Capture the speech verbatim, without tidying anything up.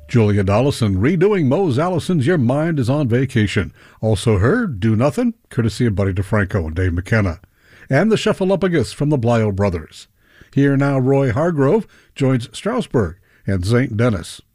Julia Dollison redoing Mose Allison's Your Mind is on Vacation. Also heard Do Nothing, courtesy of Buddy DeFranco and Dave McKenna. And the Shuffleupagus from the Blyo Brothers. Here now Roy Hargrove joins Strasbourg and Saint Denis.